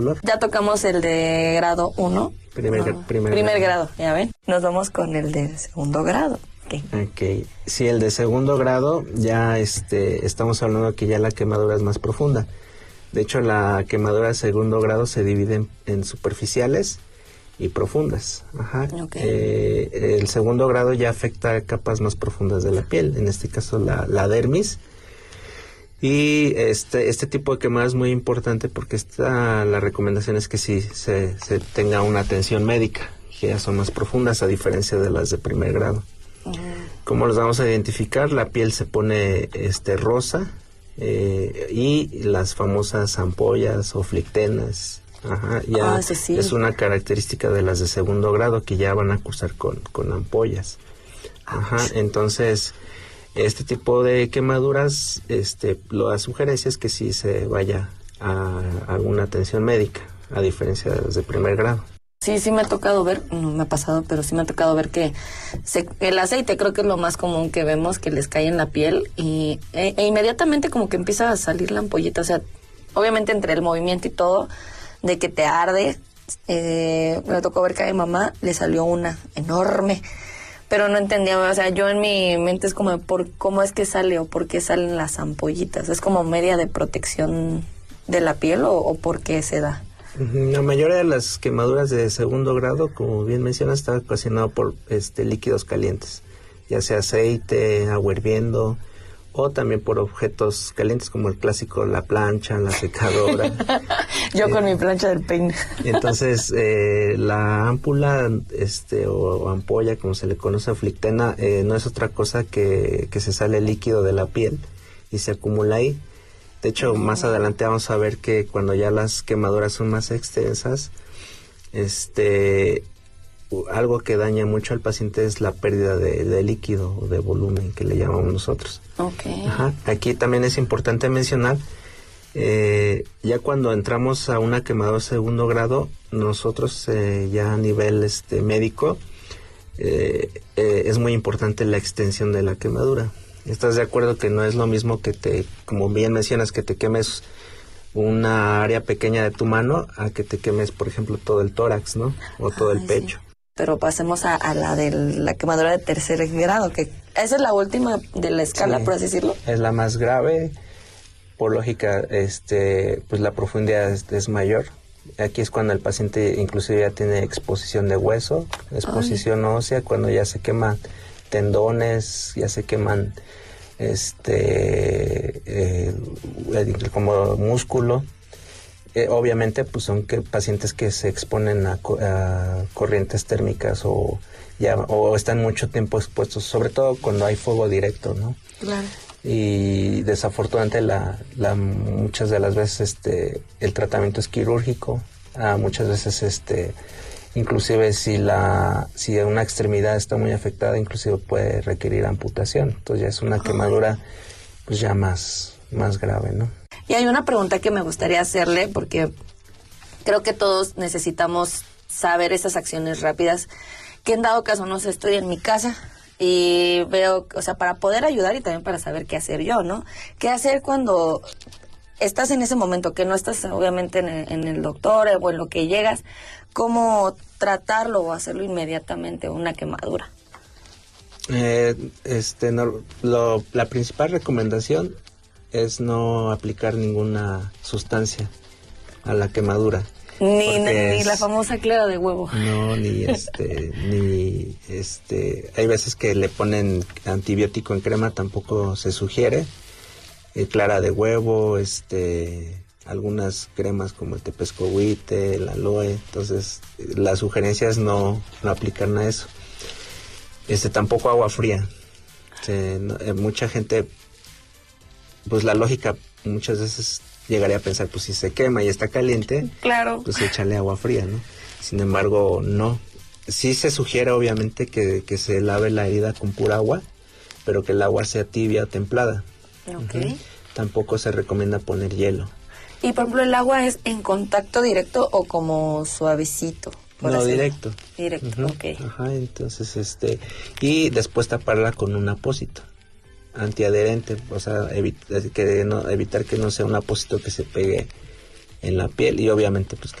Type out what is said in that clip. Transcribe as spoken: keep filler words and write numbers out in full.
Ya tocamos el de grado uno. Primer, no, primer, primer grado. grado, ya ven. Nos vamos con el de segundo grado. Okay. Ok, sí, el de segundo grado ya este, estamos hablando que ya la quemadura es más profunda. De hecho, la quemadura de segundo grado se divide en, en superficiales y profundas. Ajá. Okay. Eh, el segundo grado ya afecta a capas más profundas de la piel, en este caso la, la dermis. Y este, este tipo de quemada es muy importante porque esta, la recomendación es que sí se, se tenga una atención médica, que ya son más profundas a diferencia de las de primer grado. Uh-huh. ¿Cómo los vamos a identificar? La piel se pone este rosa eh, y las famosas ampollas o flictenas. Ajá, ya ah, sí, sí. Es una característica de las de segundo grado que ya van a cursar con, con ampollas. Ajá, entonces este tipo de quemaduras, este, la sugerencia es que sí se vaya a alguna atención médica, a diferencia de las de primer grado. Sí, sí me ha tocado ver, no me ha pasado, pero sí me ha tocado ver que se, el aceite creo que es lo más común que vemos, que les cae en la piel y e, e inmediatamente como que empieza a salir la ampollita, o sea, obviamente entre el movimiento y todo, de que te arde, eh, me tocó ver que a mi mamá le salió una enorme, pero no entendía, o sea, yo en mi mente es como, por ¿cómo es que sale o por qué salen las ampollitas? ¿Es como media de protección de la piel o, o por qué se da? La mayoría de las quemaduras de segundo grado, como bien mencionas, está ocasionado por este, líquidos calientes, ya sea aceite, agua hirviendo, o también por objetos calientes como el clásico, la plancha, la secadora. Yo eh, con mi plancha del peine. Entonces, eh, la ámpula este, o, o ampolla, como se le conoce, flictena, eh, no es otra cosa que, que se sale líquido de la piel y se acumula ahí. De hecho, más adelante vamos a ver que cuando ya las quemaduras son más extensas, este, algo que daña mucho al paciente es la pérdida de, de líquido o de volumen, que le llamamos nosotros. Okay. Ajá. Aquí también es importante mencionar, eh, ya cuando entramos a una quemadura de segundo grado, nosotros eh, ya a nivel este, médico, eh, eh, es muy importante la extensión de la quemadura. ¿Estás de acuerdo que no es lo mismo que te, como bien mencionas, que te quemes una área pequeña de tu mano a que te quemes, por ejemplo, todo el tórax, ¿no? O todo Ay, el pecho. Sí. Pero pasemos a, a la de la quemadura de tercer grado, que esa es la última de la escala, sí, por así decirlo. Es la más grave. Por lógica, este, pues la profundidad es, es mayor. Aquí es cuando el paciente inclusive ya tiene exposición de hueso, exposición Ay. ósea, cuando ya se queman tendones, ya se queman este eh, como músculo. Eh, obviamente pues son que pacientes que se exponen a, a corrientes térmicas o ya o están mucho tiempo expuestos, sobre todo cuando hay fuego directo, ¿no? Claro. Y desafortunadamente la, la muchas de las veces este el tratamiento es quirúrgico, ah, muchas veces este inclusive si la si una extremidad está muy afectada, inclusive puede requerir amputación. Entonces ya es una quemadura pues ya más, más grave, ¿no? Y hay una pregunta que me gustaría hacerle, porque creo que todos necesitamos saber esas acciones rápidas, que en dado caso, no sé, estoy en mi casa y veo, o sea, para poder ayudar y también para saber qué hacer yo, ¿no? ¿Qué hacer cuando estás en ese momento, que no estás obviamente en el, en el doctor o en lo que llegas? ¿Cómo tratarlo o hacerlo inmediatamente, una quemadura? Eh, este, no, lo, la principal recomendación es no aplicar ninguna sustancia a la quemadura. Ni, ni, es, ni la famosa clara de huevo. No, ni este, ni este, hay veces que le ponen antibiótico en crema, tampoco se sugiere. Eh, clara de huevo, este, algunas cremas como el tepescohuite, el aloe, entonces la sugerencia es no, no aplicar nada de eso. Este, tampoco agua fría. Se, no, eh, mucha gente, pues la lógica muchas veces llegaría a pensar, pues si se quema y está caliente, claro, pues échale agua fría, ¿no? Sin embargo, no. Sí se sugiere obviamente que, que se lave la herida con pura agua, pero que el agua sea tibia o templada. Okay. Uh-huh. Tampoco se recomienda poner hielo. Y por ejemplo, ¿el agua es en contacto directo o como suavecito? No, hacerlo? directo. Directo, uh-huh. ok. Ajá, entonces, este, y después taparla con un apósito antiadherente, o sea, evit- que no, evitar que no sea un apósito que se pegue en la piel y obviamente pues